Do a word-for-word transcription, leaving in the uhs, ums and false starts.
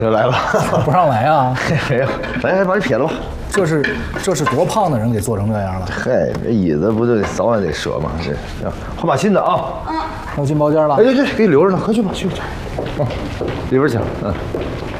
又来了， 不让来啊！ 哎呀，来来，把你撇了吧。 这是这是多胖的人给做成这样了？ 嗨，这椅子不就得早晚得折吗？是，换把新的啊。 嗯。要进包间了。 哎对对，给你留着呢，快去吧，去吧去。嗯，里边请。嗯。